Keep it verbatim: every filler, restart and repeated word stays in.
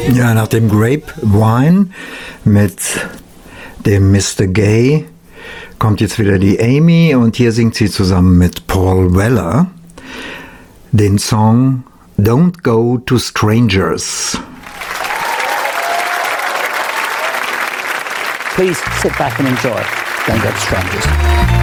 Ja, nach dem Grapevine mit dem Mister Gay kommt jetzt wieder die Amy und hier singt sie zusammen mit Paul Weller den Song Don't Go to Strangers. Please sit back and enjoy. Don't go to strangers.